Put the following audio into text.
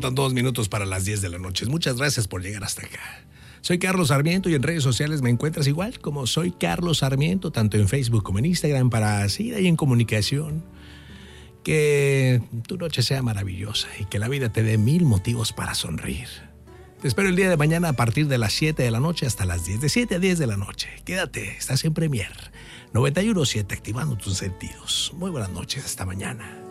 Faltan 2 minutos para las 10 de la noche. Muchas gracias por llegar hasta acá. Soy Carlos Sarmiento y en redes sociales me encuentras igual como Soy Carlos Sarmiento, tanto en Facebook como en Instagram, para seguir ahí en comunicación. Que tu noche sea maravillosa y que la vida te dé 1000 motivos para sonreír. Te espero el día de mañana a partir de las 7 de la noche hasta las 10, de 7 a 10 de la noche. Quédate, estás en Premier 91.7, activando tus sentidos. Muy buenas noches, hasta mañana.